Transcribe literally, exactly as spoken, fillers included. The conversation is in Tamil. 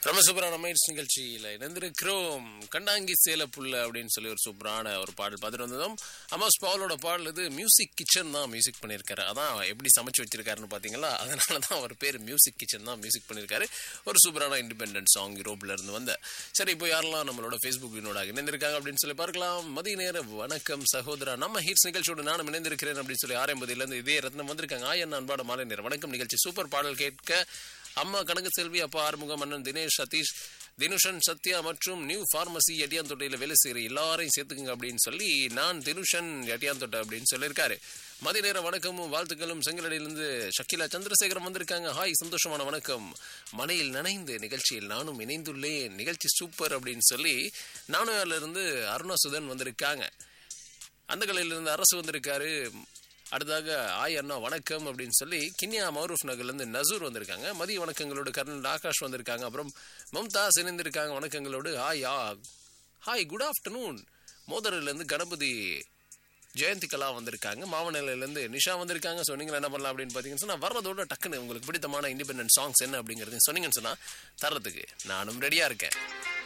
ரொம்ப சூப்பரான மைட்ஸ் நிகழ்ச்சியில் இணைந்திருக்கிறோம். கண்டாங்கி சேல புல்ல அப்படின்னு சொல்லி ஒரு சூப்பரான ஒரு பாடல் பார்த்துட்டு வந்ததும். அமாஸ் பவுலோட பாடல் இது. மியூசிக் கிச்சன் தான் மியூசிக் பண்ணியிருக்காரு. அதான் எப்படி சமைச்சு வச்சிருக்காருன்னு பார்த்தீங்களா, அதனால தான் அவர் பேர் மியூசிக் கிச்சன் தான் மியூசிக் பண்ணியிருக்காரு. ஒரு சூப்பரான இண்டிபெண்டன்ட் சாங் யூரோப்ல இருந்து வந்த. சரி, இப்போ யாரெல்லாம் நம்மளோட ஃபேஸ்புக் வினோட இணைந்திருக்காங்க அப்படின்னு சொல்லி பார்க்கலாம். மதிய நேர வணக்கம் சகோதரா, நம்ம ஹிட்ஸ் நிகழ்ச்சியோட நானும் இணைந்திருக்கிறேன் அப்படின்னு சொல்லி ஆரம்பதியிலேருந்து இதே ரத்னம் வந்திருக்காங்க. ஆயன் அன்பாட மாலை நேரம் வணக்கம். நிகழ்ச்சி சூப்பர், பாடல் கேட்க அம்மா கனக செல்வி, அப்பா ஆறுமுகம், அண்ணன் தினேஷ், சதீஷ், தினுஷன், சத்யா மற்றும் நியூ பார்மசி எட்டியாந்தொட்டையில் வேலை செய்கிற எல்லாரையும் சேர்த்துக்குங்க அப்படின்னு சொல்லி நான் தினுஷன் எட்டியாந்தொட்டை அப்படின்னு சொல்லியிருக்காரு. மதிய நேர வணக்கமும் வாழ்த்துக்களும். செங்கலடியிலிருந்து ஷக்கிலா சந்திரசேகரம் வந்திருக்காங்க. ஹாய், சந்தோஷமான வணக்கம். மனையில் நனைந்து நிகழ்ச்சியில் நானும் இணைந்துள்ளேன். நிகழ்ச்சி சூப்பர் அப்படின்னு சொல்லி நானும் அருணா சுதன் வந்திருக்காங்க. அந்த கலையிலிருந்து அரசு வந்திருக்காரு. அடுத்ததாக ஆய் அண்ணா வணக்கம் அப்படின்னு சொல்லி கின்யா மௌரூஃப் நகர்லேருந்து நசூர் வந்திருக்காங்க. மதிய வணக்கங்களோடு கர்னல் ஆகாஷ் வந்திருக்காங்க. அப்புறம் மம்தாஸ் இணைந்திருக்காங்க வணக்கங்களோடு. Hi yeah hi good afternoon. மோதரிலேருந்து Ganapathi Jayanthi கலா வந்திருக்காங்க. மாவநிலையிலேருந்து நிஷா வந்திருக்காங்க. ஸோ நீங்கள் என்ன பண்ணலாம் அப்படின்னு பார்த்தீங்கன்னு சொன்னால், வர்றதோட டக்குன்னு உங்களுக்கு பிடித்தமான இண்டிபெண்டன்ட் சாங்ஸ் என்ன அப்படிங்கிறது சொன்னீங்கன்னு சொன்னால் தர்றதுக்கு நானும் ரெடியாக இருக்கேன்.